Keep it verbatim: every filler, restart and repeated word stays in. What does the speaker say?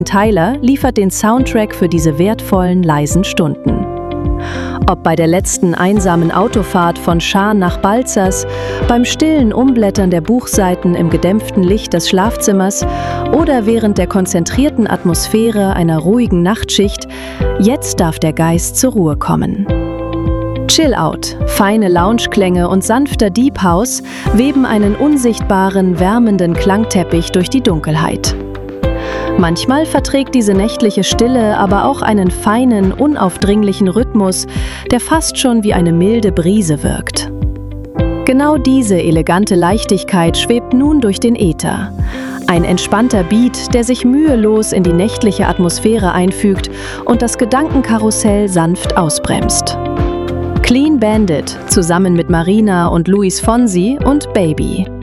Tyler liefert den Soundtrack für diese wertvollen, leisen Stunden. Ob bei der letzten einsamen Autofahrt von Sean nach Balzers, beim stillen Umblättern der Buchseiten im gedämpften Licht des Schlafzimmers oder während der konzentrierten Atmosphäre einer ruhigen Nachtschicht, jetzt darf der Geist zur Ruhe kommen. Chill-Out, feine Loungeklänge und sanfter Deep House weben einen unsichtbaren, wärmenden Klangteppich durch die Dunkelheit. Manchmal verträgt diese nächtliche Stille aber auch einen feinen, unaufdringlichen Rhythmus, der fast schon wie eine milde Brise wirkt. Genau diese elegante Leichtigkeit schwebt nun durch den Äther. Ein entspannter Beat, der sich mühelos in die nächtliche Atmosphäre einfügt und das Gedankenkarussell sanft ausbremst. Clean Bandit zusammen mit Marina und Luis Fonsi und Baby.